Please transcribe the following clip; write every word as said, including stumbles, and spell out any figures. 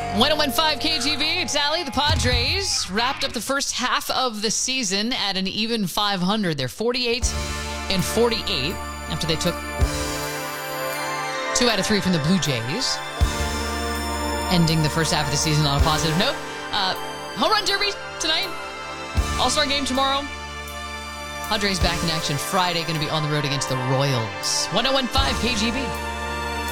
one oh one point five K G B, it's Allie. The Padres wrapped up the first half of the season at an even five hundred. They're forty-eight and forty-eight after they took two out of three from the Blue Jays, ending the first half of the season on a positive note. Uh, home run derby tonight. All-Star game tomorrow. Padres back in action Friday, going to be on the road against the Royals. one oh one point five K G B.